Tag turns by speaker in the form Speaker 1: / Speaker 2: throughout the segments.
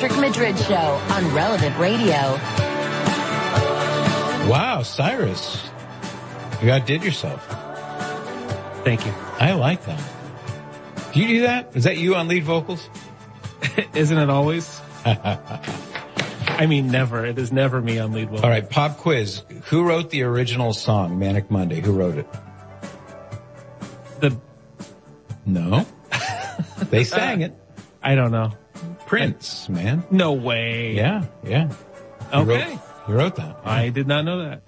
Speaker 1: Patrick Madrid Show on Relevant Radio.
Speaker 2: Wow, Cyrus. You outdid yourself.
Speaker 3: Thank you.
Speaker 2: I like that. Do you do that? Is that you on lead vocals?
Speaker 3: Isn't it always? I mean, never. It is never me on lead vocals.
Speaker 2: All right, pop quiz. Who wrote the original song, Manic Monday? Who wrote it? No. They sang it.
Speaker 3: I don't know.
Speaker 2: Prince, man.
Speaker 3: No way.
Speaker 2: Yeah.
Speaker 3: Okay.
Speaker 2: He wrote that.
Speaker 3: I did not know that.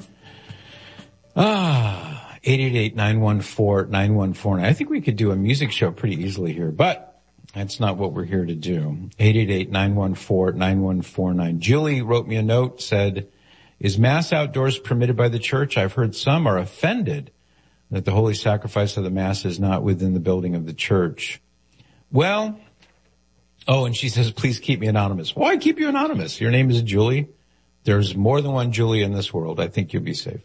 Speaker 2: 888-914-9149. I think we could do a music show pretty easily here, but that's not what we're here to do. 888-914-9149. Julie wrote me a note, said, is Mass outdoors permitted by the church? I've heard some are offended that the holy sacrifice of the Mass is not within the building of the church. Well, and she says, please keep me anonymous. Why keep you anonymous? Your name is Julie. There's more than one Julie in this world. I think you'll be safe.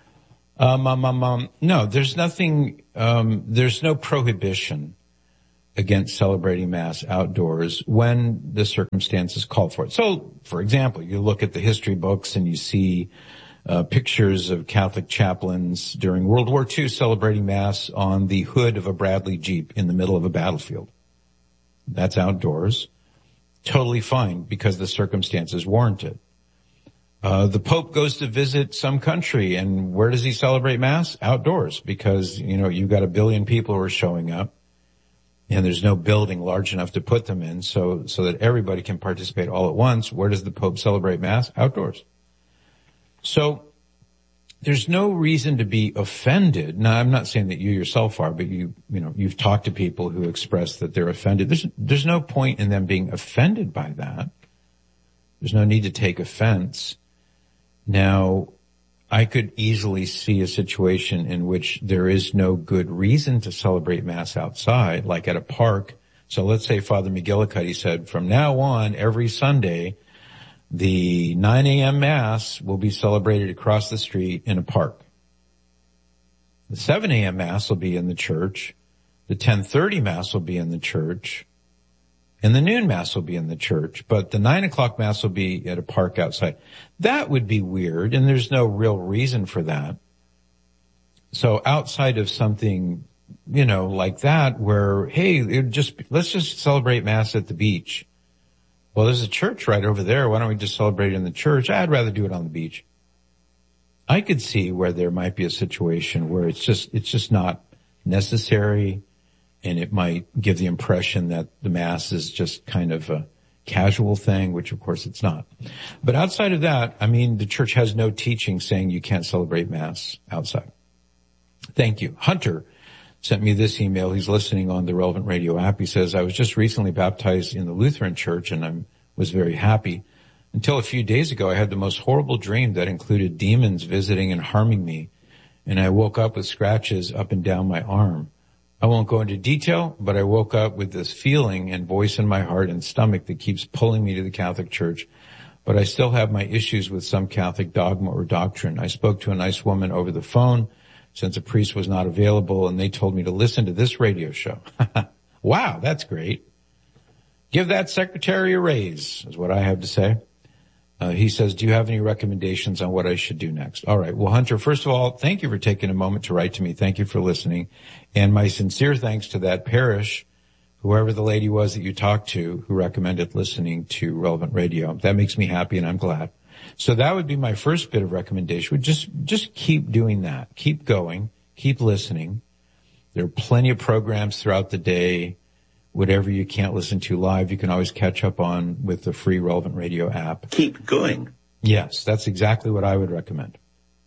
Speaker 2: No, there's nothing, there's no prohibition against celebrating Mass outdoors when the circumstances call for it. So, for example, you look at the history books and you see pictures of Catholic chaplains during World War II celebrating Mass on the hood of a Bradley Jeep in the middle of a battlefield. That's outdoors. Totally fine because the circumstances warrant it. The Pope goes to visit some country, and where does he celebrate Mass? Outdoors, because, you've got 1 billion people who are showing up, and there's no building large enough to put them in, so that everybody can participate all at once. Where does the Pope celebrate Mass? Outdoors. So there's no reason to be offended. Now, I'm not saying that you yourself are, but you've talked to people who express that they're offended. There's no point in them being offended by that. There's no need to take offense. Now, I could easily see a situation in which there is no good reason to celebrate Mass outside, like at a park. So let's say Father McGillicuddy said, from now on, every Sunday, the 9 a.m. Mass will be celebrated across the street in a park. The 7 a.m. Mass will be in the church. The 10:30 Mass will be in the church. And the noon Mass will be in the church. But the 9 o'clock Mass will be at a park outside. That would be weird, and there's no real reason for that. So outside of something, like that, where, hey, let's just celebrate Mass at the beach. Well, there's a church right over there. Why don't we just celebrate in the church? I'd rather do it on the beach. I could see where there might be a situation where it's just not necessary, and it might give the impression that the Mass is just kind of a casual thing, which of course it's not. But outside of that, the church has no teaching saying you can't celebrate Mass outside. Thank you. Hunter sent me this email. He's listening on the Relevant Radio app. He says, I was just recently baptized in the Lutheran Church, and I was very happy. Until a few days ago, I had the most horrible dream that included demons visiting and harming me, and I woke up with scratches up and down my arm. I won't go into detail, but I woke up with this feeling and voice in my heart and stomach that keeps pulling me to the Catholic Church. But I still have my issues with some Catholic dogma or doctrine. I spoke to a nice woman over the phone since a priest was not available, and they told me to listen to this radio show. Wow, that's great. Give that secretary a raise, is what I have to say. He says, do you have any recommendations on what I should do next? All right. Well, Hunter, first of all, thank you for taking a moment to write to me. Thank you for listening. And my sincere thanks to that parish, whoever the lady was that you talked to, who recommended listening to Relevant Radio. That makes me happy, and I'm glad. So that would be my first bit of recommendation. Just keep doing that. Keep going. Keep listening. There are plenty of programs throughout the day. Whatever you can't listen to live, you can always catch up on with the free Relevant Radio app.
Speaker 4: Keep going.
Speaker 2: Yes, that's exactly what I would recommend.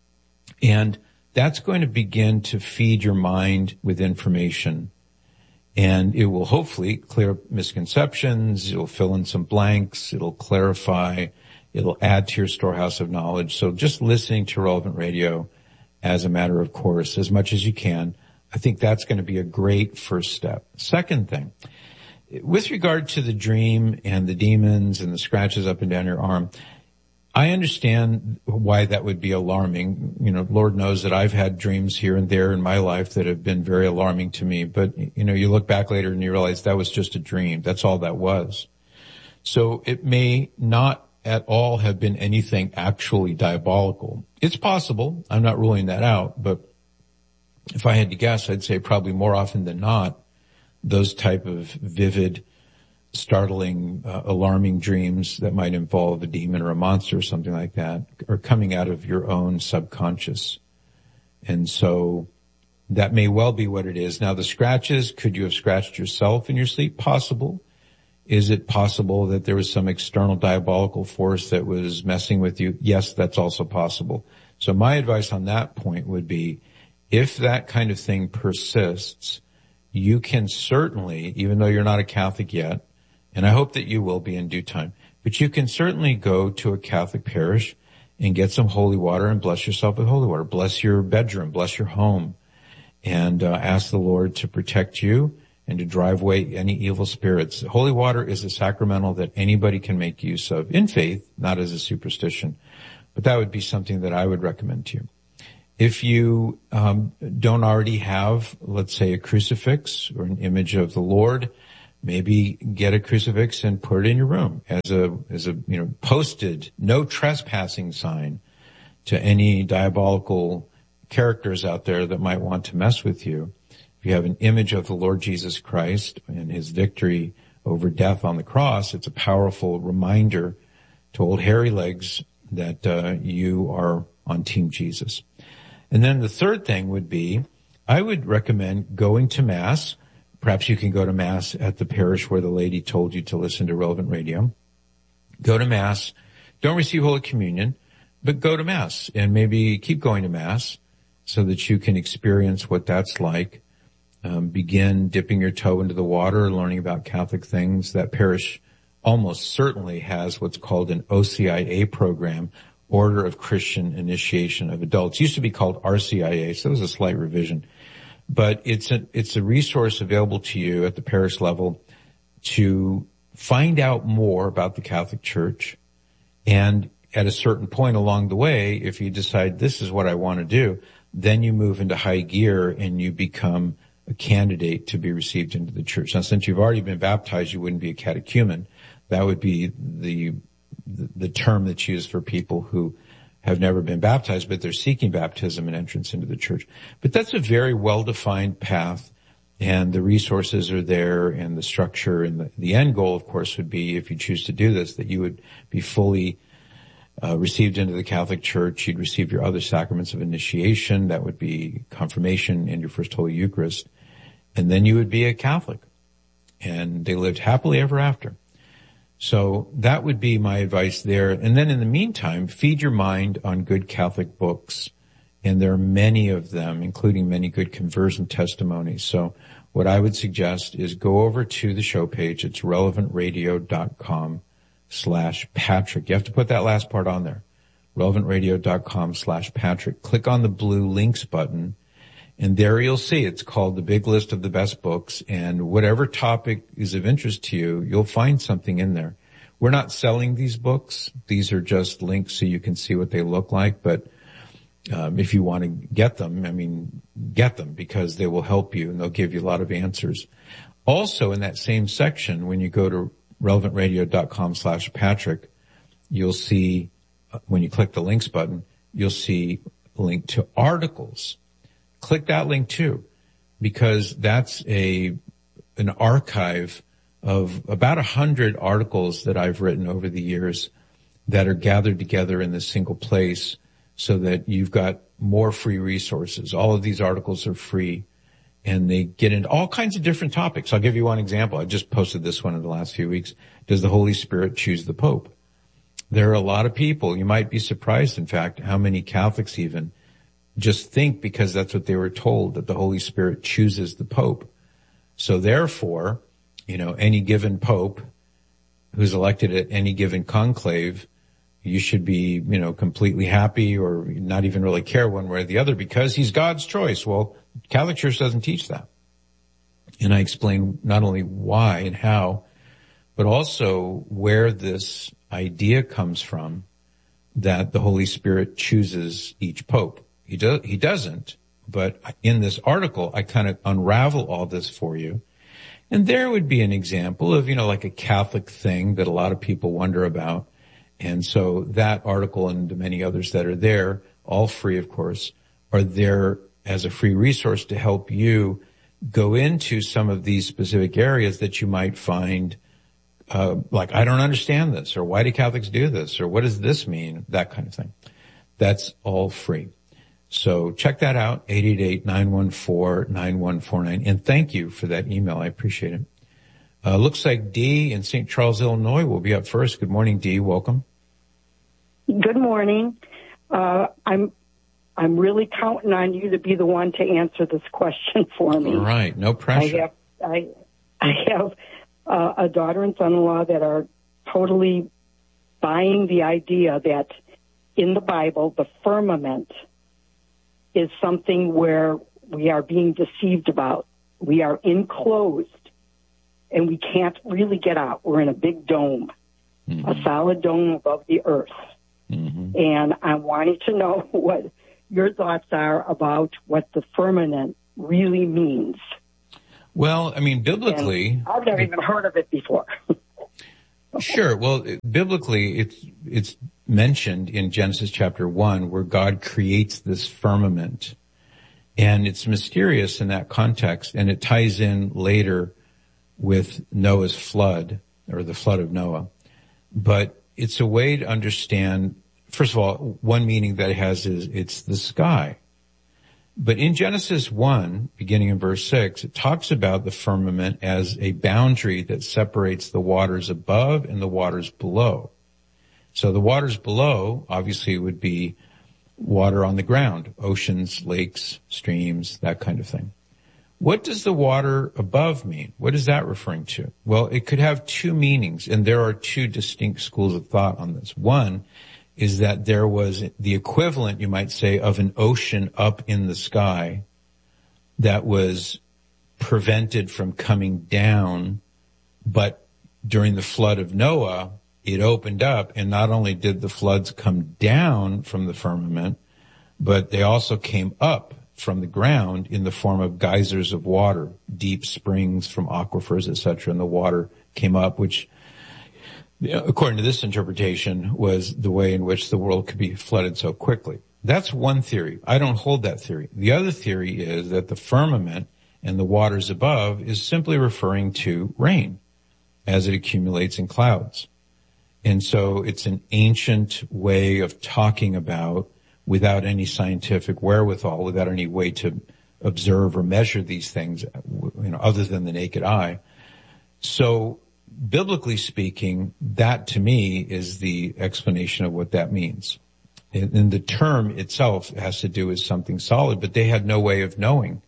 Speaker 2: And that's going to begin to feed your mind with information. And it will hopefully clear up misconceptions. It'll fill in some blanks. It'll clarify. It'll add to your storehouse of knowledge. So just listening to Relevant Radio as a matter of course, as much as you can, I think that's going to be a great first step. Second thing, with regard to the dream and the demons and the scratches up and down your arm, I understand why that would be alarming. Lord knows that I've had dreams here and there in my life that have been very alarming to me. But, you look back later and you realize that was just a dream. That's all that was. So it may not at all have been anything actually diabolical. It's possible. I'm not ruling that out, but if I had to guess, I'd say probably more often than not, those type of vivid, startling, alarming dreams that might involve a demon or a monster or something like that are coming out of your own subconscious. And so that may well be what it is. Now the scratches, could you have scratched yourself in your sleep? Possible. Is it possible that there was some external diabolical force that was messing with you? Yes, that's also possible. So my advice on that point would be, if that kind of thing persists, you can certainly, even though you're not a Catholic yet, and I hope that you will be in due time, but you can certainly go to a Catholic parish and get some holy water and bless yourself with holy water. Bless your bedroom, bless your home, and ask the Lord to protect you and to drive away any evil spirits. Holy water is a sacramental that anybody can make use of in faith, not as a superstition. But that would be something that I would recommend to you. If you don't already have, let's say, a crucifix or an image of the Lord, maybe get a crucifix and put it in your room as a posted no trespassing sign to any diabolical characters out there that might want to mess with you. If you have an image of the Lord Jesus Christ and his victory over death on the cross, it's a powerful reminder to old hairy legs that you are on Team Jesus. And then the third thing would be, I would recommend going to Mass. Perhaps you can go to Mass at the parish where the lady told you to listen to Relevant Radio. Go to Mass. Don't receive Holy Communion, but go to Mass and maybe keep going to Mass so that you can experience what that's like. Begin dipping your toe into the water, learning about Catholic things. That parish almost certainly has what's called an OCIA program, Order of Christian Initiation of Adults. It used to be called RCIA, so it was a slight revision. But it's a resource available to you at the parish level to find out more about the Catholic Church. And at a certain point along the way, if you decide this is what I want to do, then you move into high gear and you become a candidate to be received into the church. Now, since you've already been baptized, you wouldn't be a catechumen. That would be the term that's used for people who have never been baptized, but they're seeking baptism and entrance into the church. But that's a very well-defined path, and the resources are there, and the structure, and the end goal, of course, would be, if you choose to do this, that you would be fully received into the Catholic Church. You'd receive your other sacraments of initiation. That would be confirmation and your First Holy Eucharist. And then you would be a Catholic. And they lived happily ever after. So that would be my advice there. And then in the meantime, feed your mind on good Catholic books. And there are many of them, including many good conversion testimonies. So what I would suggest is go over to the show page. It's relevantradio.com/Patrick. You have to put that last part on there. relevantradio.com/Patrick. Click on the blue links button. And there you'll see it's called the Big List of the Best Books, and whatever topic is of interest to you, you'll find something in there. We're not selling these books. These are just links so you can see what they look like. But if you want to get them, get them, because they will help you and they'll give you a lot of answers. Also, in that same section, when you go to relevantradio.com/Patrick, you'll see, when you click the links button, you'll see a link to articles. Click that link too, because that's an archive of about 100 articles that I've written over the years that are gathered together in this single place so that you've got more free resources. All of these articles are free and they get into all kinds of different topics. I'll give you one example. I just posted this one in the last few weeks. Does the Holy Spirit choose the Pope? There are a lot of people, you might be surprised, in fact, how many Catholics even just think, because that's what they were told, that the Holy Spirit chooses the Pope. So therefore, any given Pope who's elected at any given conclave, you should be, completely happy or not even really care one way or the other because he's God's choice. Well, Catholic Church doesn't teach that. And I explain not only why and how, but also where this idea comes from that the Holy Spirit chooses each Pope. He doesn't, but in this article, I kind of unravel all this for you. And there would be an example of, like a Catholic thing that a lot of people wonder about. And so that article and the many others that are there, all free, of course, are there as a free resource to help you go into some of these specific areas that you might find, like, I don't understand this, or why do Catholics do this, or what does this mean? That kind of thing. That's all free. So check that out, 888-914-9149. And thank you for that email. I appreciate it. Looks like Dee in St. Charles, Illinois will be up first. Good morning, Dee. Welcome.
Speaker 4: Good morning. I'm really counting on you to be the one to answer this question for me.
Speaker 2: All right. No pressure.
Speaker 4: I have a daughter and son-in-law that are totally buying the idea that in the Bible, the firmament is something where we are being deceived about. We are enclosed and we can't really get out. We're in a big dome, a solid dome above the earth. Mm-hmm. And I wanted to know what your thoughts are about what the firmament really means.
Speaker 2: Well, I mean, biblically,
Speaker 4: and I've never even heard of it before.
Speaker 2: Sure. Well, biblically, it's mentioned in Genesis chapter 1 where God creates this firmament. And it's mysterious in that context, and it ties in later with Noah's flood, or the flood of Noah. But it's a way to understand, first of all, one meaning that it has is it's the sky. But in Genesis 1, beginning in verse 6, it talks about the firmament as a boundary that separates the waters above and the waters below. So the waters below, obviously, would be water on the ground, oceans, lakes, streams, that kind of thing. What does the water above mean? What is that referring to? Well, it could have two meanings, and there are two distinct schools of thought on this. One is that there was the equivalent, you might say, of an ocean up in the sky that was prevented from coming down, but during the flood of Noah, it opened up, and not only did the floods come down from the firmament, but they also came up from the ground in the form of geysers of water, deep springs from aquifers, etc., and the water came up, which, according to this interpretation, was the way in which the world could be flooded so quickly. That's one theory. I don't hold that theory. The other theory is that the firmament and the waters above is simply referring to rain as it accumulates in clouds. And so it's an ancient way of talking about, without any scientific wherewithal, without any way to observe or measure these things, other than the naked eye. So biblically speaking, that to me is the explanation of what that means. And the term itself has to do with something solid, but they had no way of knowing,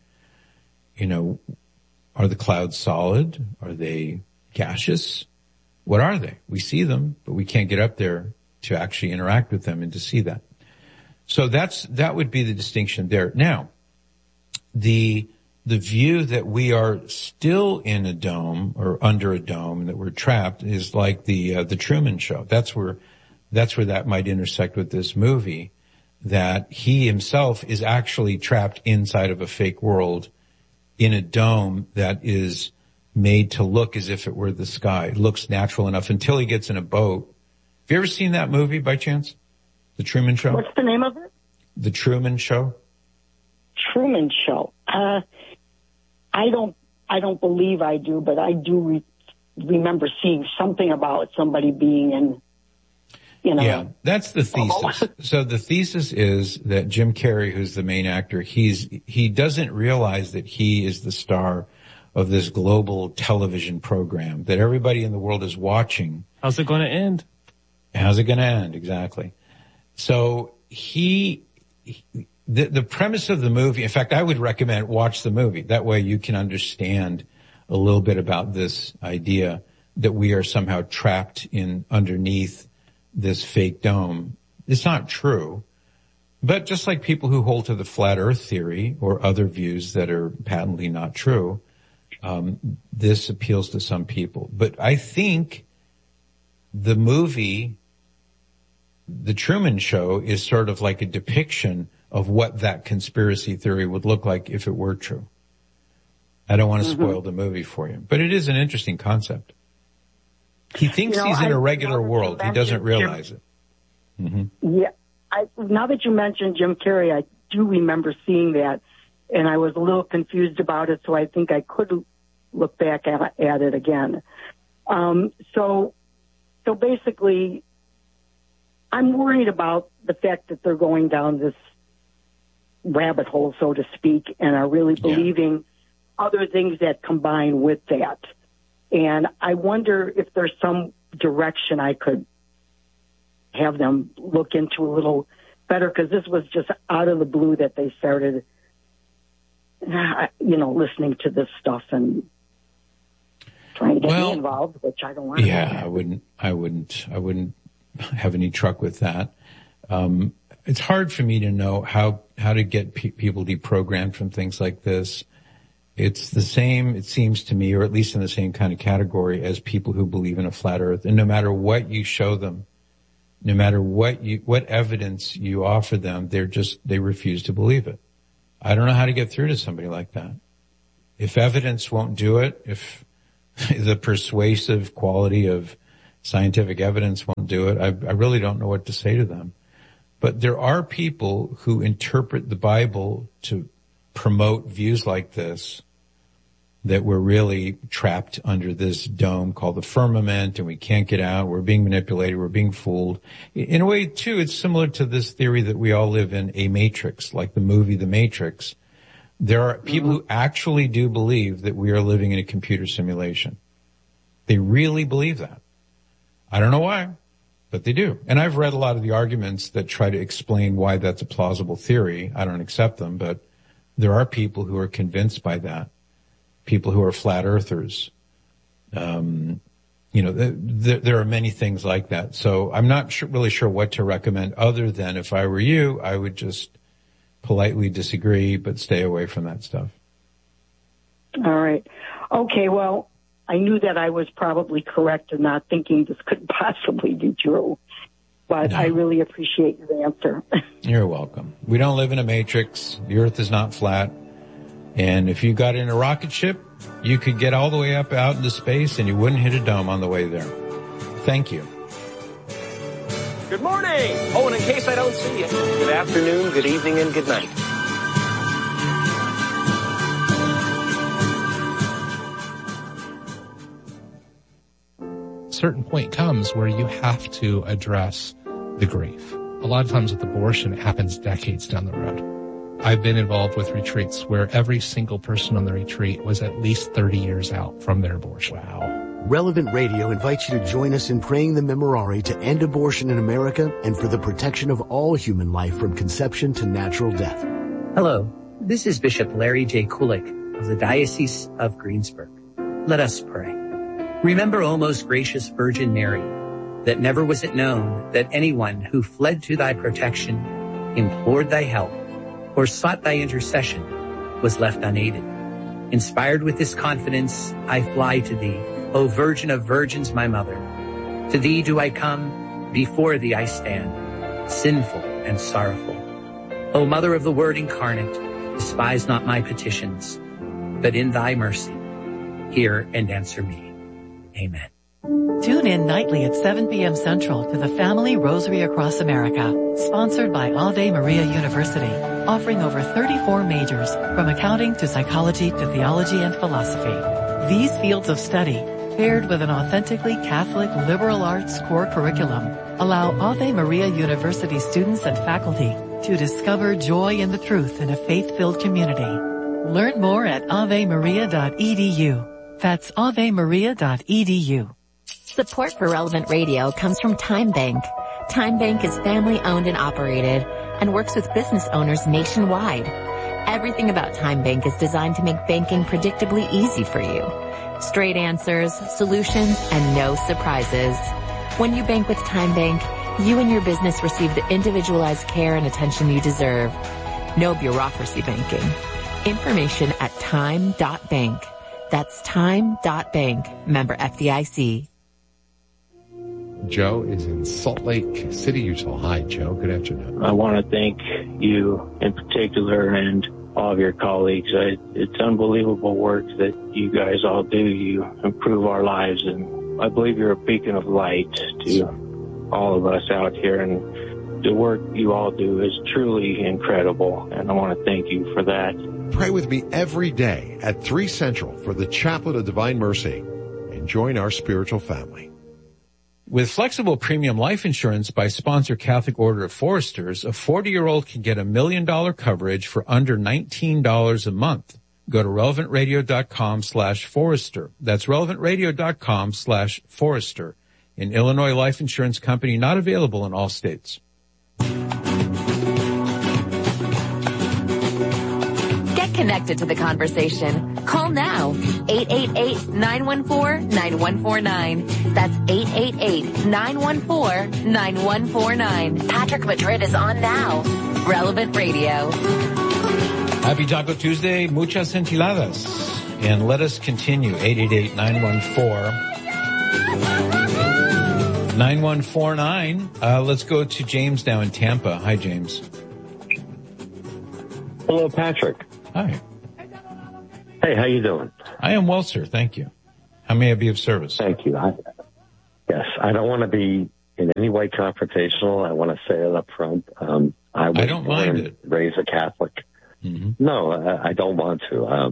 Speaker 2: are the clouds solid? Are they gaseous? What are they? We see them, but we can't get up there to actually interact with them and to see that. So that would be the distinction there. Now, the view that we are still in a dome or under a dome, that we're trapped, is like the Truman Show. That's where that might intersect with this movie, that he himself is actually trapped inside of a fake world in a dome that is made to look as if it were the sky. It looks natural enough until he gets in a boat. Have you ever seen that movie by chance? The Truman Show?
Speaker 4: What's the name of it?
Speaker 2: The Truman Show.
Speaker 4: Truman Show. I don't believe I do, but I do remember seeing something about somebody being in,
Speaker 2: Yeah, that's the thesis. So the thesis is that Jim Carrey, who's the main actor, he doesn't realize that he is the star of this global television program that everybody in the world is watching.
Speaker 3: How's it going to end?
Speaker 2: How's it going to end? Exactly. So the premise of the movie, in fact, I would recommend watch the movie. That way you can understand a little bit about this idea that we are somehow trapped underneath this fake dome. It's not true. But just like people who hold to the flat earth theory or other views that are patently not true, this appeals to some people. But I think the movie, The Truman Show, is sort of like a depiction of what that conspiracy theory would look like if it were true. I don't want to spoil the movie for you, but it is an interesting concept. He thinks he's in a regular world. He doesn't realize it.
Speaker 4: Yeah. Now that you mentioned Jim Carrey, I do remember seeing that, and I was a little confused about it, so I think I could look back at it again. So basically, I'm worried about the fact that they're going down this rabbit hole, so to speak, and are really believing other things that combine with that. And I wonder if there's some direction I could have them look into a little better, because this was just out of the blue that they started, listening to this stuff and trying to get me involved, which I don't want.
Speaker 2: Yeah, I wouldn't have any truck with that. It's hard for me to know how to get people deprogrammed from things like this. It's the same, it seems to me, or at least in the same kind of category as people who believe in a flat earth. And no matter what you show them, no matter what evidence you offer them, they refuse to believe it. I don't know how to get through to somebody like that. If evidence won't do it, if the persuasive quality of scientific evidence won't do it, I really don't know what to say to them. But there are people who interpret the Bible to promote views like this, that we're really trapped under this dome called the firmament and we can't get out. We're being manipulated. We're being fooled. In a way, too, it's similar to this theory that we all live in a matrix, like the movie The Matrix. There are people who actually do believe that we are living in a computer simulation. They really believe that. I don't know why, but they do. And I've read a lot of the arguments that try to explain why that's a plausible theory. I don't accept them, but there are people who are convinced by that. People who are flat earthers. There are many things like that. So I'm not really sure what to recommend, other than if I were you, I would just politely disagree, but stay away from that stuff.
Speaker 4: All right. Okay, well, I knew that I was probably correct in not thinking this could possibly be true, but I really appreciate your answer.
Speaker 2: You're welcome. We don't live in a matrix. The earth is not flat. And if you got in a rocket ship, you could get all the way up out into space and you wouldn't hit a dome on the way there. Thank you.
Speaker 5: Good morning. Oh, and in case I don't see you, good afternoon, good evening, and good night.
Speaker 6: A certain point comes where you have to address the grief. A lot of times with abortion, it happens decades down the road. I've been involved with retreats where every single person on the retreat was at least 30 years out from their abortion.
Speaker 2: Wow.
Speaker 7: Relevant Radio invites you to join us in praying the Memorare to end abortion in America and for the protection of all human life from conception to natural death.
Speaker 8: Hello, this is Bishop Larry J. Kulik of the Diocese of Greensburg. Let us pray. Remember, O most gracious Virgin Mary, that never was it known that anyone who fled to thy protection, implored thy help, or sought thy intercession was left unaided. Inspired with this confidence, I fly to thee, O Virgin of Virgins, my mother. To thee do I come, before thee I stand, sinful and sorrowful. O Mother of the Word incarnate, despise not my petitions, but in thy mercy, hear and answer me. Amen.
Speaker 9: Tune in nightly at 7 p.m. Central to the Family Rosary Across America, sponsored by Ave Maria University, offering over 34 majors, from accounting to psychology to theology and philosophy. These fields of study, paired with an authentically Catholic liberal arts core curriculum, allow Ave Maria University students and faculty to discover joy in the truth in a faith-filled community. Learn more at avemaria.edu. That's avemaria.edu.
Speaker 1: Support for Relevant Radio comes from Time Bank. Time Bank is family-owned and operated and works with business owners nationwide. Everything about Time Bank is designed to make banking predictably easy for you. Straight answers, solutions, and no surprises. When you bank with Time Bank, you and your business receive the individualized care and attention you deserve. No bureaucracy banking. Information at time.bank. That's time.bank. Member FDIC.
Speaker 6: Joe is in Salt Lake City, Utah. Hi, Joe. Good afternoon.
Speaker 10: I want to thank you in particular and all of your colleagues. It's unbelievable work that you guys all do. You improve our lives, and I believe you're a beacon of light to all of us out here. And the work you all do is truly incredible, and I want to thank you for that.
Speaker 11: Pray with me every day at 3 Central for the Chaplet of Divine Mercy and join our spiritual family.
Speaker 2: With flexible premium life insurance by Sponsor Catholic Order of Foresters, a 40-year-old can get $1 million coverage for under $19 a month. Go to relevantradio.com/Forester. That's relevantradio.com/Forester. An Illinois life insurance company not available in all states.
Speaker 1: Get connected to the conversation. Call now. 888-914-9149. That's 888-914-9149. Patrick Madrid is on now. Relevant Radio.
Speaker 2: Happy Taco Tuesday. Muchas enchiladas. And let us continue. 888-914-9149. Let's go to James now in Tampa. Hi, James.
Speaker 12: Hello, Patrick.
Speaker 2: Hi.
Speaker 12: Hey, how you doing?
Speaker 2: I am well, sir. Thank you. How may I be of service?
Speaker 12: Thank you. Yes, I don't want to be in any way confrontational. I want to say it up front. I don't mind it. Raised a Catholic. Mm-hmm. No, I don't want to.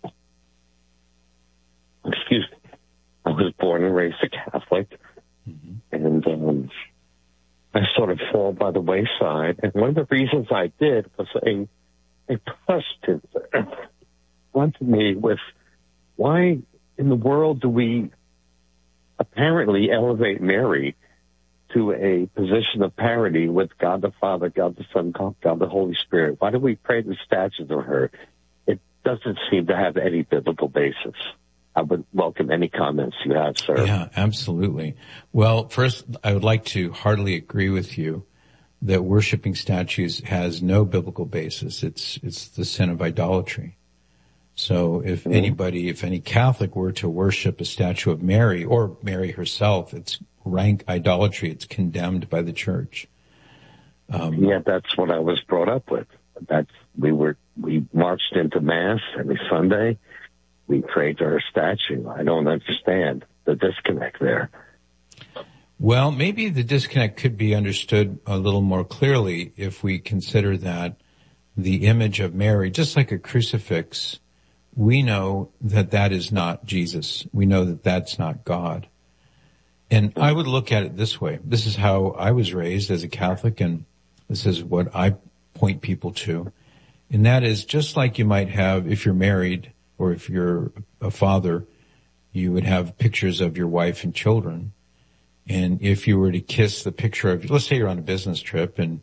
Speaker 12: Excuse me. I was born and raised a Catholic, and I sort of fall by the wayside. And one of the reasons I did was a prostitute went to me with, why in the world do we apparently elevate Mary to a position of parity with God the Father, God the Son, God the Holy Spirit? Why do we pray the statues of her? It doesn't seem to have any biblical basis. I would welcome any comments you have, sir.
Speaker 2: Yeah, absolutely. Well, first, I would like to heartily agree with you that worshiping statues has no biblical basis. It's the sin of idolatry. So if any Catholic were to worship a statue of Mary or Mary herself, it's rank idolatry. It's condemned by the church.
Speaker 12: Yeah, that's what I was brought up with. We marched into Mass every Sunday. We prayed to her statue. I don't understand the disconnect there.
Speaker 2: Well, maybe the disconnect could be understood a little more clearly if we consider that the image of Mary, just like a crucifix, we know that that is not Jesus. We know that that's not God. And I would look at it this way. This is how I was raised as a Catholic, and this is what I point people to. And that is just like you might have, if you're married or if you're a father, you would have pictures of your wife and children. And if you were to kiss the picture of, let's say you're on a business trip and,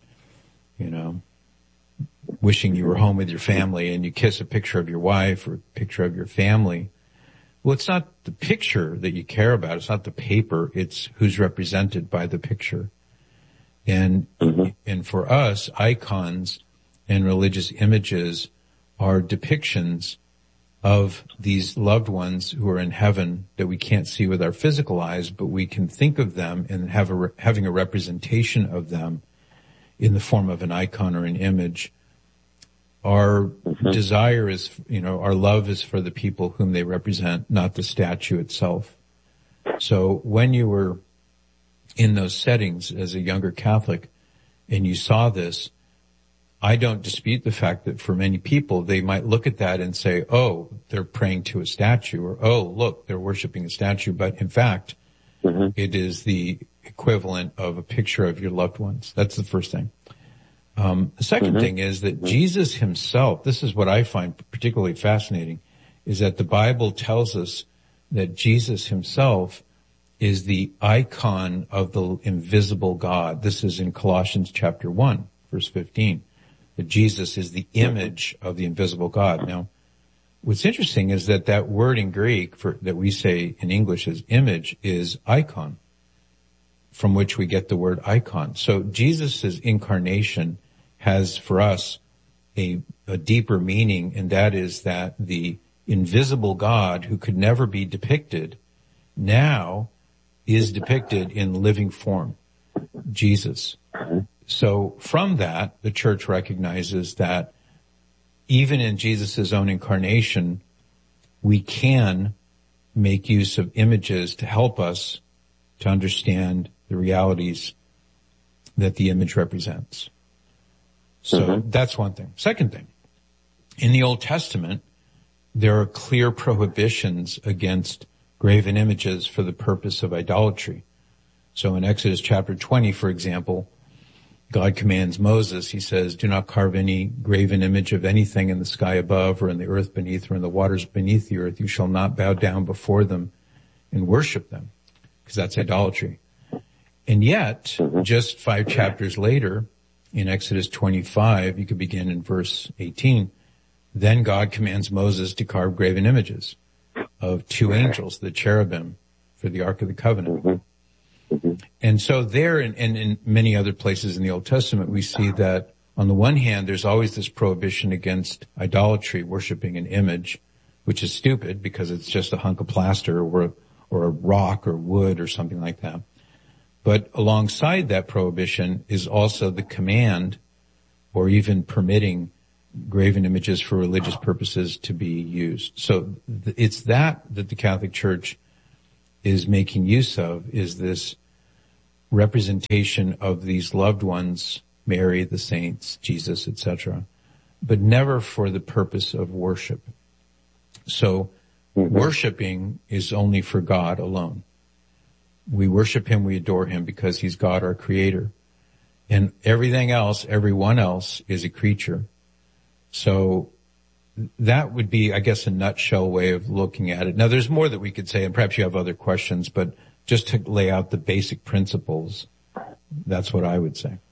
Speaker 2: wishing you were home with your family, and you kiss a picture of your wife or a picture of your family. Well, it's not the picture that you care about. It's not the paper. It's who's represented by the picture. And for us, icons and religious images are depictions of these loved ones who are in heaven that we can't see with our physical eyes, but we can think of them and having a representation of them in the form of an icon or an image. Our desire is, our love is for the people whom they represent, not the statue itself. So when you were in those settings as a younger Catholic and you saw this, I don't dispute the fact that for many people, they might look at that and say, oh, they're praying to a statue, or, oh, look, they're worshiping a statue. But in fact, it is the equivalent of a picture of your loved ones. That's the first thing. The second thing is that Jesus himself, this is what I find particularly fascinating, is that the Bible tells us that Jesus himself is the icon of the invisible God. This is in Colossians chapter 1, verse 15, that Jesus is the image of the invisible God. Now, what's interesting is that word in Greek that we say in English as image is icon, from which we get the word icon. So Jesus' incarnation has for us a deeper meaning, and that is that the invisible God who could never be depicted now is depicted in living form, Jesus. So from that, the church recognizes that even in Jesus' own incarnation, we can make use of images to help us to understand the realities that the image represents. So that's one thing. Second thing, in the Old Testament, there are clear prohibitions against graven images for the purpose of idolatry. So in Exodus chapter 20, for example, God commands Moses, he says, do not carve any graven image of anything in the sky above or in the earth beneath or in the waters beneath the earth. You shall not bow down before them and worship them, because that's idolatry. And yet, just 5 chapters later, in Exodus 25, you could begin in verse 18, then God commands Moses to carve graven images of 2 angels, the cherubim, for the Ark of the Covenant. And so there and in many other places in the Old Testament, we see that on the one hand, there's always this prohibition against idolatry, worshiping an image, which is stupid because it's just a hunk of plaster or a rock or wood or something like that. But alongside that prohibition is also the command or even permitting graven images for religious purposes to be used. So it's that the Catholic Church is making use of, is this representation of these loved ones, Mary, the saints, Jesus, etc., but never for the purpose of worship. So worshiping is only for God alone. We worship him, we adore him because he's God, our creator. And everything else, everyone else is a creature. So that would be, I guess, a nutshell way of looking at it. Now, there's more that we could say, and perhaps you have other questions, but just to lay out the basic principles, that's what I would say.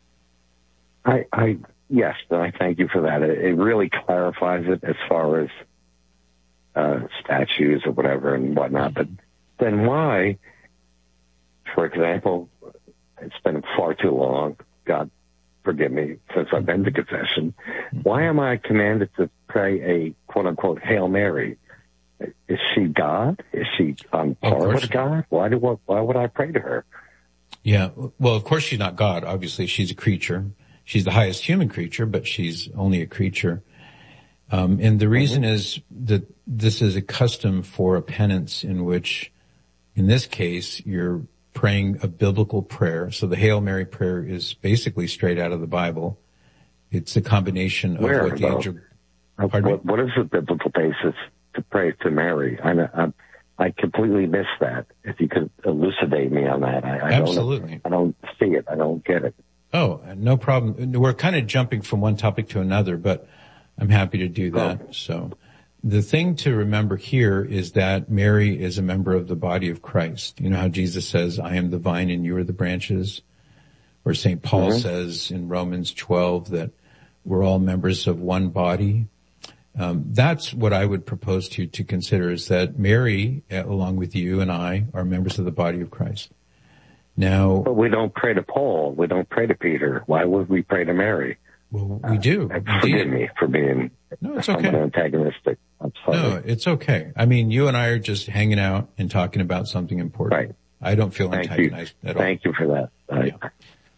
Speaker 12: Yes, I thank you for that. It really clarifies it as far as statues or whatever and whatnot. But then why, for example, it's been far too long, God forgive me, since I've been to confession, why am I commanded to pray a quote-unquote Hail Mary? Is she God? Is she on par with God? Why would I pray to her?
Speaker 2: Yeah, well, of course she's not God. Obviously, she's a creature. She's the highest human creature, but she's only a creature. And the reason is that this is a custom for a penance in which, in this case, you're praying a biblical prayer. So the Hail Mary prayer is basically straight out of the Bible. It's a combination of what the angel...
Speaker 12: What is the biblical basis to pray to Mary? I completely missed that. If you could elucidate me on that.
Speaker 2: Absolutely.
Speaker 12: I don't see it. I don't get it.
Speaker 2: Oh, no problem. We're kind of jumping from one topic to another, but I'm happy to do that. So the thing to remember here is that Mary is a member of the body of Christ. You know how Jesus says, I am the vine and you are the branches? Or St. Paul says in Romans 12 that we're all members of one body. That's what I would propose to you to consider, is that Mary, along with you and I, are members of the body of Christ. Now, but
Speaker 12: we don't pray to Paul. We don't pray to Peter. Why would we pray to Mary?
Speaker 2: Well, we do.
Speaker 12: Forgive me for being antagonistic. I'm sorry.
Speaker 2: No, it's okay. I mean, you and I are just hanging out and talking about something important.
Speaker 12: Right.
Speaker 2: I don't feel antagonized at all.
Speaker 12: Thank you for that.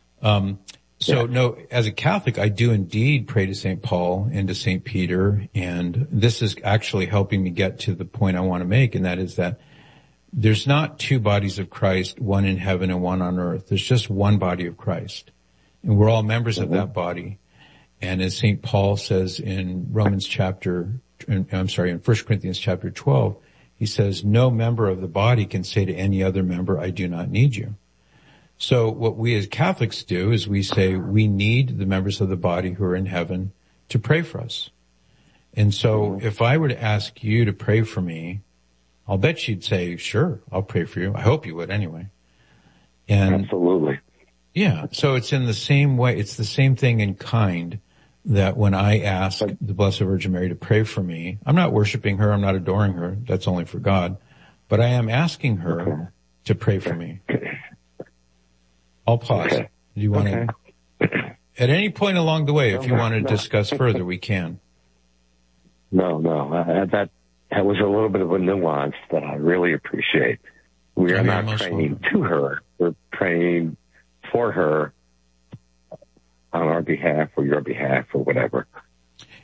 Speaker 2: No, as a Catholic, I do indeed pray to St. Paul and to St. Peter, and this is actually helping me get to the point I want to make, and that is that there's not 2 bodies of Christ, one in heaven and one on earth. There's just one body of Christ, and we're all members of that body. And as St. Paul says in in 1 Corinthians chapter 12, he says, no member of the body can say to any other member, I do not need you. So what we as Catholics do is we say we need the members of the body who are in heaven to pray for us. And so if I were to ask you to pray for me, I'll bet you'd say, sure, I'll pray for you. I hope you would anyway. And
Speaker 12: absolutely.
Speaker 2: Yeah. So it's in the same way. It's the same thing in kind that when I ask the Blessed Virgin Mary to pray for me, I'm not worshiping her. I'm not adoring her. That's only for God. But I am asking her to pray for me. I'll pause. Do you want to, at any point along the way, if you want to discuss further, we can.
Speaker 12: No. That was a little bit of a nuance that I really appreciate. We are not praying to her. We're praying for her on our behalf or your behalf or whatever.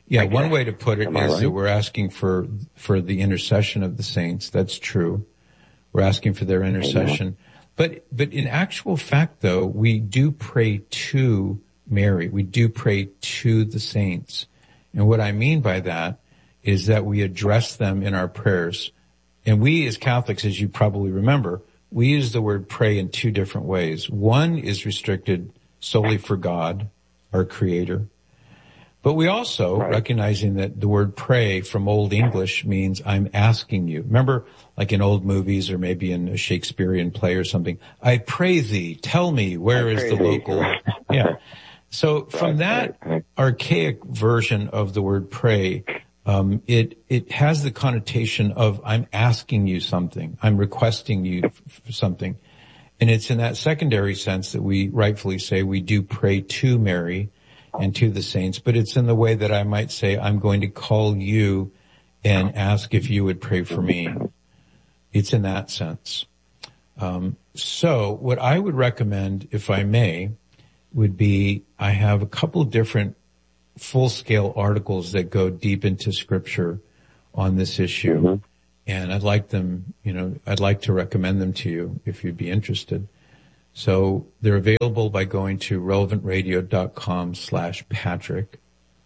Speaker 2: Yeah, one way to put it is that we're asking for the intercession of the saints. That's true. We're asking for their intercession. But in actual fact, though, we do pray to Mary. We do pray to the saints. And what I mean by that is that we address them in our prayers. And we as Catholics, as you probably remember, we use the word pray in two different ways. One is restricted solely for God, our Creator. But we also, recognizing that the word pray from Old English means I'm asking you. Remember, like in old movies or maybe in a Shakespearean play or something, I pray thee, tell me, where is the local... Yeah. So from that archaic version of the word pray, it has the connotation of I'm asking you something, I'm requesting you for something. And it's in that secondary sense that we rightfully say we do pray to Mary and to the saints, but it's in the way that I might say, I'm going to call you and ask if you would pray for me. It's in that sense. So what I would recommend, if I may, would be I have a couple different full-scale articles that go deep into Scripture on this issue. And I'd like them, I'd like to recommend them to you if you'd be interested. So they're available by going to relevantradio.com/Patrick,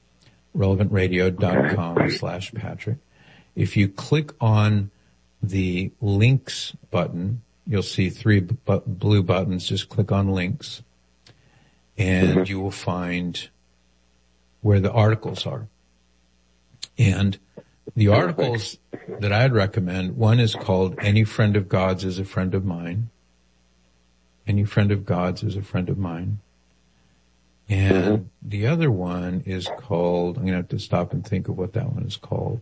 Speaker 2: relevantradio.com/Patrick. If you click on the links button, you'll see three blue buttons. Just click on links and you will find where the articles are. And the articles that I'd recommend, one is called Any Friend of God's is a Friend of Mine. Any Friend of God's is a Friend of Mine. And the other one is called, I'm going to have to stop and think of what that one is called.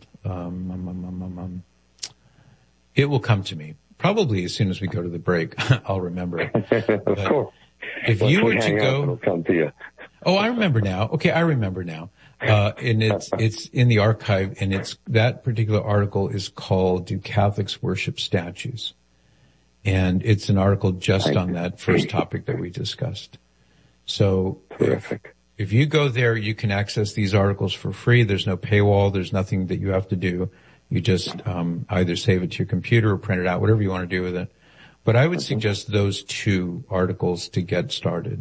Speaker 2: It will come to me. Probably as soon as we go to the break, I'll remember it.
Speaker 12: Of course.
Speaker 2: If you were to go,
Speaker 12: it'll come to you.
Speaker 2: Oh, I remember now. Okay, I remember now. And it's in the archive, and that particular article is called Do Catholics Worship Statues? And it's an article just on that first topic that we discussed. So if you go there, you can access these articles for free. There's no paywall. There's nothing that you have to do. You just either save it to your computer or print it out, whatever you want to do with it. But I would suggest those two articles to get started.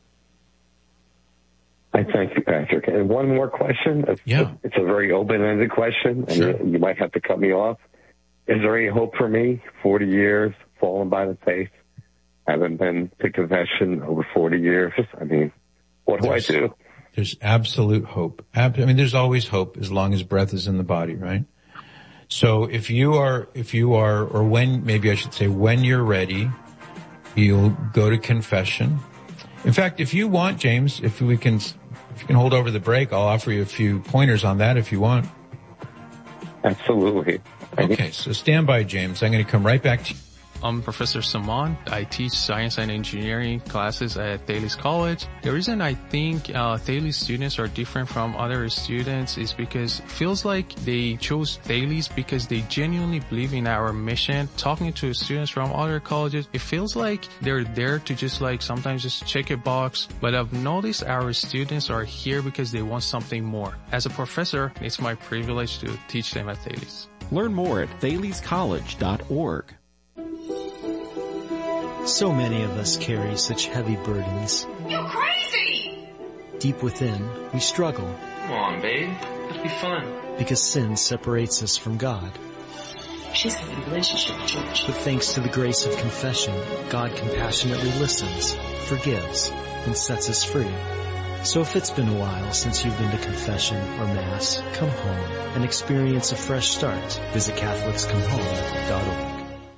Speaker 12: I thank you, Patrick. And one more question. It's a very open-ended question, and you might have to cut me off. Is there any hope for me? 40 years, fallen by the faith. Haven't been to confession over 40 years. I mean, what do I do?
Speaker 2: There's absolute hope. There's always hope as long as breath is in the body, right? So if you are, or when, maybe I should say when you're ready, you'll go to confession. In fact, if you want, James, if you can hold over the break, I'll offer you a few pointers on that if you want.
Speaker 12: Absolutely.
Speaker 2: Okay, so stand by, James. I'm going to come right back to you.
Speaker 13: I'm Professor Saman. I teach science and engineering classes at Thales College. The reason I think Thales students are different from other students is because it feels like they chose Thales because they genuinely believe in our mission. Talking to students from other colleges, it feels like they're there to sometimes just check a box. But I've noticed our students are here because they want something more. As a professor, it's my privilege to teach them at Thales.
Speaker 14: Learn more at thalescollege.org.
Speaker 15: So many of us carry such heavy burdens.
Speaker 16: You're crazy!
Speaker 15: Deep within, we struggle.
Speaker 16: Come on, babe. Let's be fun.
Speaker 15: Because sin separates us from God.
Speaker 16: She's having a relationship with George.
Speaker 15: But thanks to the grace of confession, God compassionately listens, forgives, and sets us free. So if it's been a while since you've been to confession or Mass, come home and experience a fresh start. Visit CatholicsComeHome.org.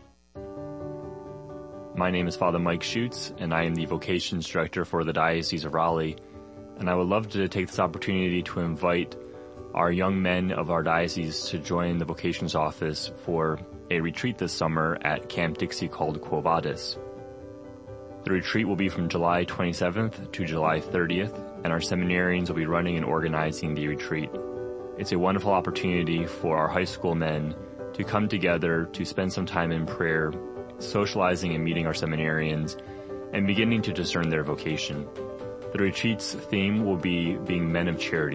Speaker 17: My name is Father Mike Schutz, and I am the Vocations Director for the Diocese of Raleigh. And I would love to take this opportunity to invite our young men of our diocese to join the Vocations Office for a retreat this summer at Camp Dixie called Quo Vadis. The retreat will be from July 27th to July 30th, and our seminarians will be running and organizing the retreat. It's a wonderful opportunity for our high school men to come together to spend some time in prayer, socializing and meeting our seminarians, and beginning to discern their vocation. The retreat's theme will be being men of charity,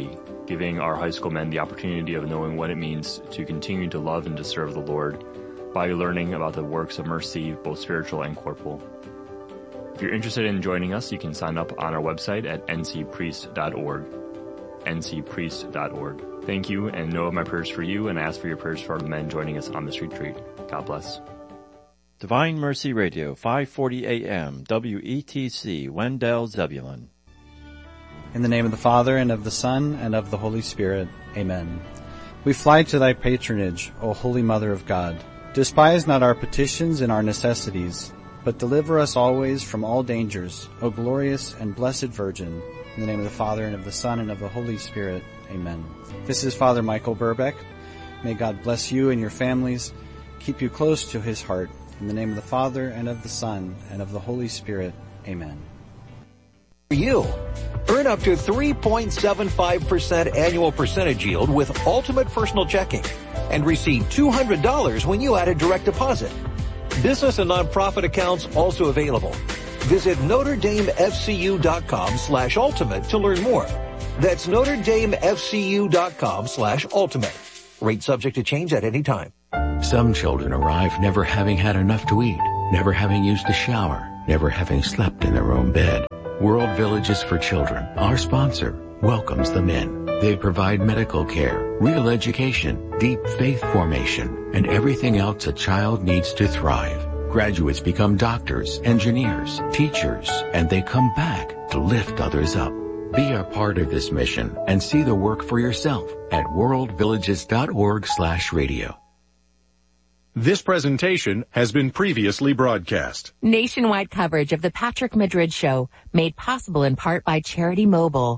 Speaker 17: giving our high school men the opportunity of knowing what it means to continue to love and to serve the Lord by learning about the works of mercy, both spiritual and corporal. If you're interested in joining us, you can sign up on our website at ncpriest.org. ncpriest.org. Thank you, and know of my prayers for you, and ask for your prayers for the men joining us on this retreat. God bless.
Speaker 18: Divine Mercy Radio, 540 AM, WETC, Wendell, Zebulon.
Speaker 19: In the name of the Father, and of the Son, and of the Holy Spirit. Amen. We fly to thy patronage, O Holy Mother of God. Despise not our petitions and our necessities, but deliver us always from all dangers, O glorious and blessed Virgin. In the name of the Father, and of the Son, and of the Holy Spirit. Amen. This is Father Michael Burbeck. May God bless you and your families, keep you close to his heart. In the name of the Father, and of the Son, and of the Holy Spirit. Amen.
Speaker 20: You earn up to 3.75% annual percentage yield with Ultimate Personal Checking and receive $200 when you add a direct deposit. Business and nonprofit accounts also available. Visit NotreDameFCU.com/ultimate to learn more. That's NotreDameFCU.com/ultimate. Rate subject to change at any time.
Speaker 21: Some children arrive never having had enough to eat, never having used a shower, never having slept in their own bed. World Villages for Children, our sponsor, welcomes them in. They provide medical care, real education, deep faith formation, and everything else a child needs to thrive. Graduates become doctors, engineers, teachers, and they come back to lift others up. Be a part of this mission and see the work for yourself at worldvillages.org/radio.
Speaker 22: This presentation has been previously broadcast.
Speaker 1: Nationwide coverage of the Patrick Madrid Show, made possible in part by Charity Mobile.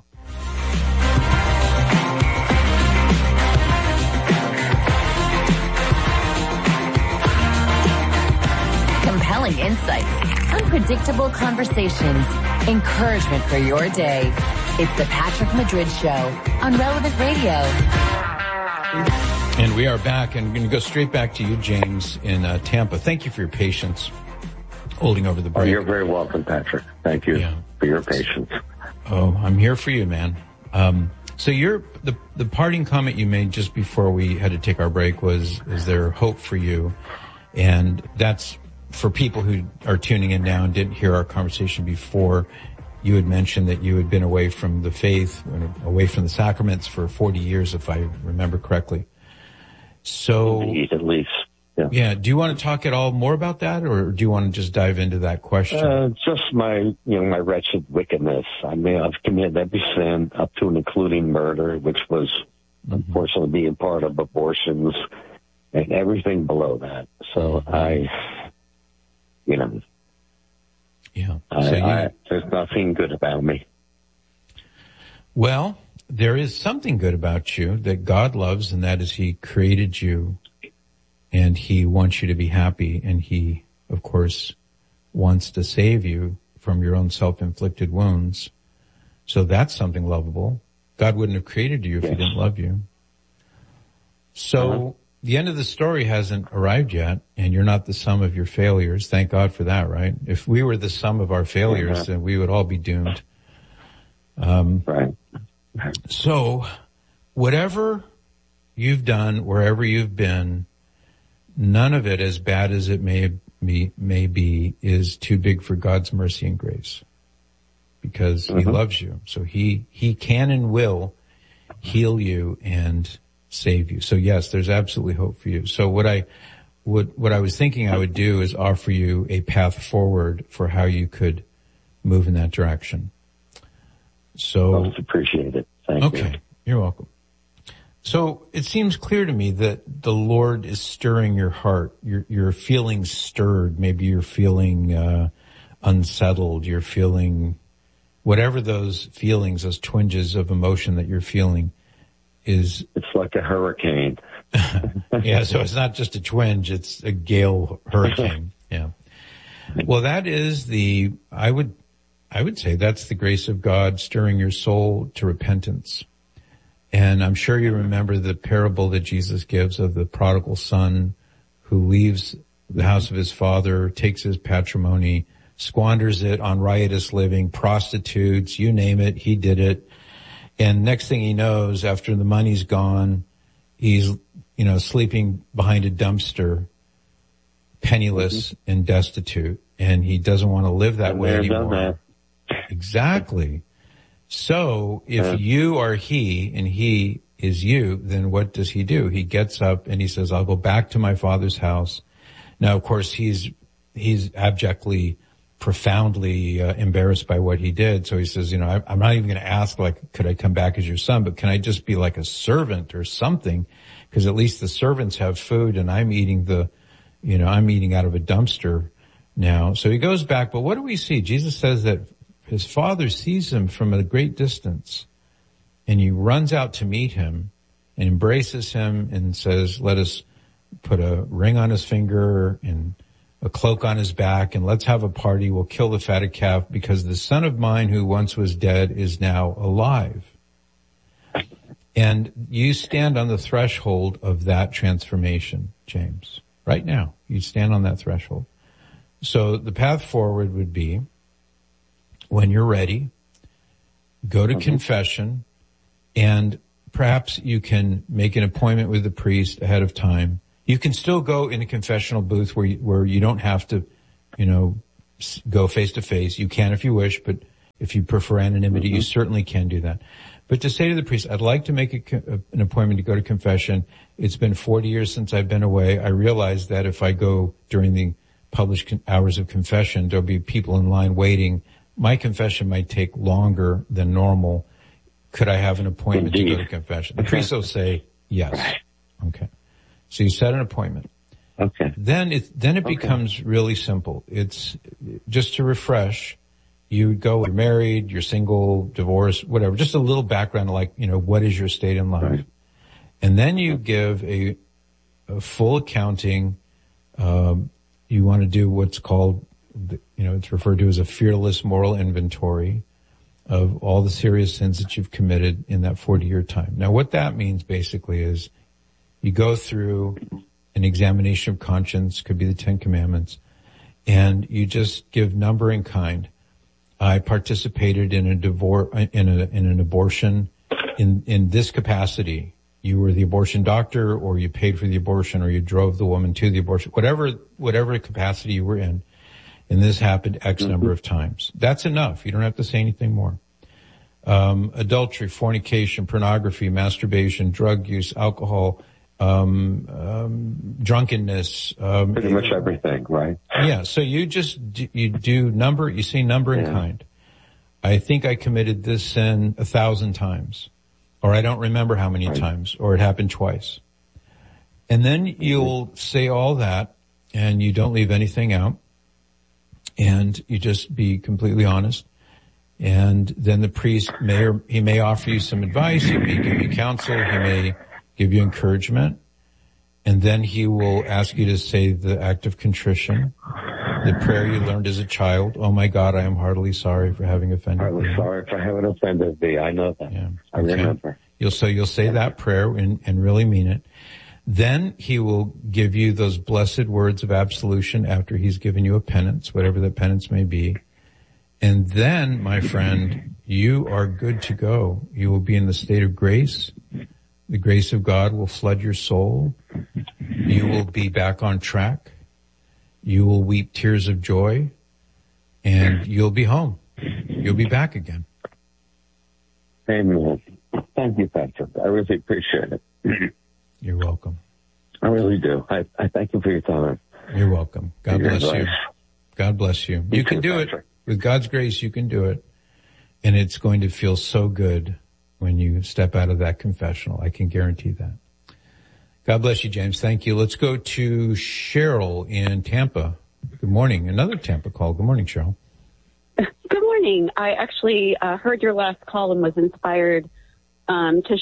Speaker 1: Compelling insights, unpredictable conversations, encouragement for your day. It's the Patrick Madrid Show on Relevant Radio.
Speaker 2: And we are back, and we're going to go straight back to you, James, in Tampa. Thank you for your patience holding over the break.
Speaker 12: Oh, you're very welcome, Patrick. Thank you for your patience.
Speaker 2: Oh, I'm here for you, man. So the parting comment you made just before we had to take our break was, is there hope for you? And that's for people who are tuning in now and didn't hear our conversation before. You had mentioned that you had been away from the faith, away from the sacraments for 40 years, if I remember correctly. So,
Speaker 12: at least.
Speaker 2: Yeah. Do you want to talk at all more about that, or do you want to just dive into that question?
Speaker 12: Just my wretched wickedness. I may have committed every sin up to and including murder, which was unfortunately being part of abortions, and everything below that. So there's nothing good about me.
Speaker 2: Well, there is something good about you that God loves, and that is He created you, and He wants you to be happy, and He, of course, wants to save you from your own self-inflicted wounds. So that's something lovable. God wouldn't have created you if He didn't love you. So the end of the story hasn't arrived yet, and you're not the sum of your failures. Thank God for that, right? If we were the sum of our failures, then we would all be doomed.
Speaker 12: Right.
Speaker 2: So whatever you've done, wherever you've been, none of it, as bad as it may be, is too big for God's mercy and grace, because He loves you. So He can and will heal you and save you. So yes, there's absolutely hope for you. So what I was thinking I would do is offer you a path forward for how you could move in that direction. So
Speaker 12: most appreciated. Thank you.
Speaker 2: Okay, you're welcome. So it seems clear to me that the Lord is stirring your heart. You're feeling stirred. Maybe you're feeling unsettled. You're feeling whatever those feelings, those twinges of emotion that you're feeling is.
Speaker 12: It's like a hurricane.
Speaker 2: Yeah, so it's not just a twinge, it's a gale hurricane. Yeah. Well, that is I would say that's the grace of God stirring your soul to repentance. And I'm sure you remember the parable that Jesus gives of the prodigal son who leaves the house of his father, takes his patrimony, squanders it on riotous living, prostitutes, you name it, he did it. And next thing he knows, after the money's gone, he's, sleeping behind a dumpster, penniless and destitute, and he doesn't want to live that way anymore. Exactly. So if you are he and he is you, then what does he do? He gets up and he says, I'll go back to my father's house. Now, of course, he's abjectly, profoundly embarrassed by what he did. So he says, I'm not even going to ask, could I come back as your son, but can I just be like a servant or something? Because at least the servants have food and I'm eating I'm eating out of a dumpster now. So he goes back, but what do we see? Jesus says that his father sees him from a great distance, and he runs out to meet him and embraces him and says, let us put a ring on his finger and a cloak on his back, and let's have a party. We'll kill the fatted calf, because the son of mine who once was dead is now alive. And you stand on the threshold of that transformation, James. Right now, you stand on that threshold. So the path forward would be, when you're ready, go to confession, and perhaps you can make an appointment with the priest ahead of time. You can still go in a confessional booth where you don't have to, go face to face. You can if you wish, but if you prefer anonymity, you certainly can do that. But to say to the priest, I'd like to make an appointment to go to confession. It's been 40 years since I've been away. I realize that if I go during the published hours of confession, there'll be people in line waiting. My confession might take longer than normal. Could I have an appointment to go to confession? The priest will say yes. Okay. So you set an appointment.
Speaker 12: Okay.
Speaker 2: Then it becomes really simple. It's just to refresh. You go, you're married, you're single, divorced, whatever. Just a little background, what is your state in life? Right. And then you give a full accounting. You want to do what's called, it's referred to as a fearless moral inventory of all the serious sins that you've committed in that 40-year time. Now, what that means basically is you go through an examination of conscience, could be the 10 Commandments, and you just give number and kind. I participated in an abortion in this capacity. You were the abortion doctor, or you paid for the abortion, or you drove the woman to the abortion, whatever capacity you were in. And this happened X number of times. That's enough. You don't have to say anything more. Adultery, fornication, pornography, masturbation, drug use, alcohol, drunkenness.
Speaker 12: Pretty much everything, right?
Speaker 2: Yeah. So you do number, you say number and kind. I think I committed this sin 1,000 times, or I don't remember how many times, or it happened twice. And then you'll say all that, and you don't leave anything out, and you just be completely honest. And then the priest may offer you some advice, he may give you counsel, he may give you encouragement, and then he will ask you to say the act of contrition, the prayer you learned as a child. Oh my God, I am heartily sorry for having offended thee.
Speaker 12: Heartily sorry for having offended thee. I know that.
Speaker 2: Yeah.
Speaker 12: I remember.
Speaker 2: You'll say that prayer and really mean it. Then he will give you those blessed words of absolution after he's given you a penance, whatever that penance may be. And then, my friend, you are good to go. You will be in the state of grace. The grace of God will flood your soul. You will be back on track. You will weep tears of joy, and you'll be home. You'll be back again.
Speaker 12: Amen. Thank you, Patrick. I really appreciate it.
Speaker 2: You're welcome.
Speaker 12: I really do. I thank you for your time.
Speaker 2: You're welcome. God bless you. God bless you. You can do it. With God's grace, you can do it. And it's going to feel so good when you step out of that confessional. I can guarantee that. God bless you, James. Thank you. Let's go to Cheryl in Tampa. Good morning. Another Tampa call. Good morning, Cheryl.
Speaker 3: Good morning. I actually heard your last call and was inspired to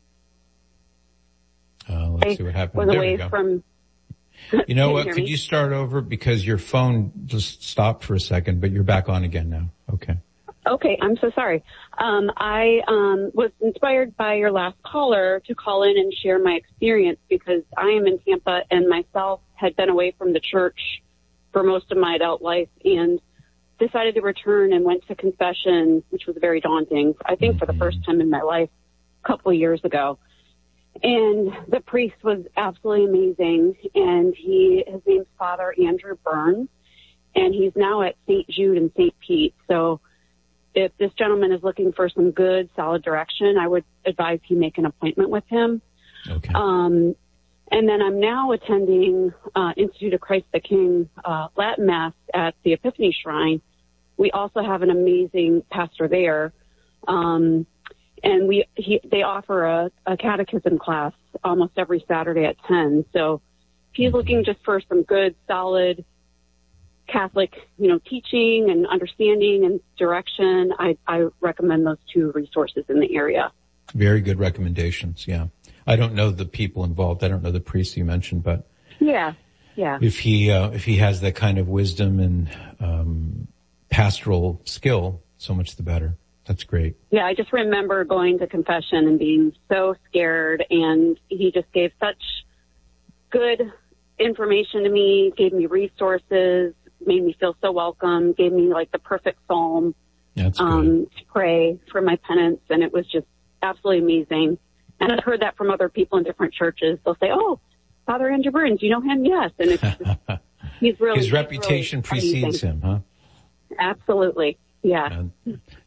Speaker 2: let's see what happened.
Speaker 3: Was
Speaker 2: there
Speaker 3: away
Speaker 2: we go.
Speaker 3: From.
Speaker 2: You know what? Could you start over, because your phone just stopped for a second, but you're back on again now. Okay.
Speaker 3: Okay, I'm so sorry. I was inspired by your last caller to call in and share my experience, because I am in Tampa and myself had been away from the church for most of my adult life, and decided to return and went to confession, which was very daunting, I think for the first time in my life a couple of years ago. And the priest was absolutely amazing. And his name's Father Andrew Burns, and he's now at St. Jude and St. Pete. So if this gentleman is looking for some good, solid direction, I would advise he make an appointment with him.
Speaker 2: Okay.
Speaker 3: And then I'm now attending Institute of Christ the King Latin Mass at the Epiphany Shrine. We also have an amazing pastor there. And they offer a catechism class almost every Saturday at 10. So if he's looking just for some good, solid Catholic, teaching and understanding and direction, I recommend those two resources in the area.
Speaker 2: Very good recommendations. Yeah. I don't know the people involved. I don't know the priest you mentioned, but
Speaker 3: yeah.
Speaker 2: If he has that kind of wisdom and pastoral skill, so much the better. That's great.
Speaker 3: Yeah, I just remember going to confession and being so scared, and he just gave such good information to me, gave me resources, made me feel so welcome, gave me like the perfect psalm to pray for my penance, and it was just absolutely amazing. And I've heard that from other people in different churches. They'll say, "Oh, Father Andrew Burns, you know him?" Yes. And it's just,
Speaker 2: his reputation precedes him, huh?
Speaker 3: Absolutely. Yeah.